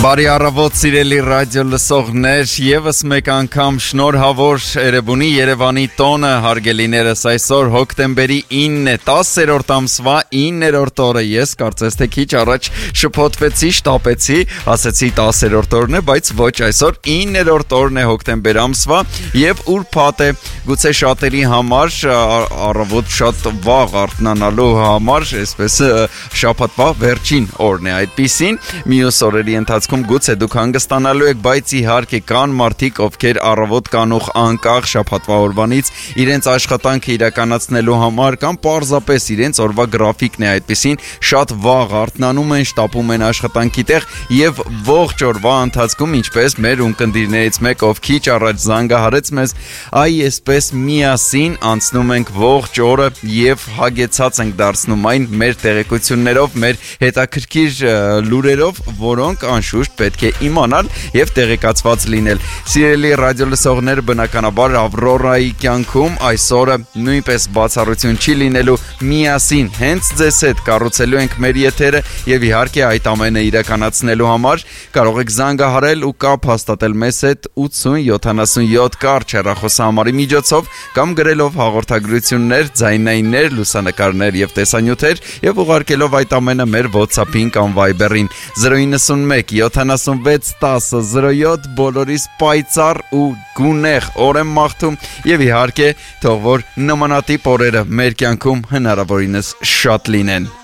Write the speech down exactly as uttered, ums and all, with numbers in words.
Բարի առավոտ սիրելի ռադիո լսողներ, եւս մեկ անգամ շնորհավոր Էրեբունի Երևանի տոնը հարգելիներս այսօր հոկտեմբերի ինը, տասերորդ ամսվա իններորդ օրը։ Ես կարծես թե քիչ առաջ շփոթվեցի, շտապեցի, ասեցի տասերորդ օրն է, բայց ոչ, այսօր իններորդ օրն է հոկտեմբեր ամսվա եւ ուրբաթ է, գուցե շատերի համար առավոտ շատ վաղ արթնանալու համար, այսպես շաբաթվա վերջին օրն է այդպիսին, մյուս օրերի ընթացքում գուցե դուք հանգստանալու եք, բայց իհարկե կան մարդիկ, ովքեր առավոտ կանուխ անկախ շաբաթվա օրվանից իրենց աշխատանքը իրականացնելու համար կամ պարզապես իրենց օրվա գրաֆիկն է այդպիսին, շատ վաղ արթնանում են, շտապում են աշխատանքի տեղ եւ ողջ օրվա ընթացքում, ինչպես մեր ունկնդիրներից մեկը, ով քիչ առաջ զանգահարեց մեզ, այ այսպես միասին անցնում ենք ողջ օրը եւ հագեցած ենք դարձնում այն մեր տեղեկություններով, մեր հետաքրքիր լուրերով, որոնք անշուշտ պետք է իմանալ եւ տեղեկացված լինել։ Սիրելի ռադիո լսողներ, բնականաբար Ավրորայի կյանքում այսօրը նույնպես բացառություն չի լինելու, միասին հենց ձեզ հետ կառուցելու ենք մեր եթերը եւ իհարկե այդ ամենը իրականացնելու համար կարող եք զանգահարել ու կապ հաստատել մեզ հետ ութսուն յոթանասունյոթ կարճ հեռախոսահամարի միջոցով կամ գրելով հաղորդագրություններ, ձայնայիններ, լուսանկարներ եւ տեսանյութեր եւ ուղարկելով այդ ամենը մեր WhatsApp-ին կամ Viber-ին զրո ինը մեկ յոթանասունվեց տասը զրո յոթ բոլորիս պայծառ ու գունեղ օր եմ մաղթում եւ իհարկե թող որ նմանատիպ օրերը մեր կյանքում հնարավորինս շատ լինեն։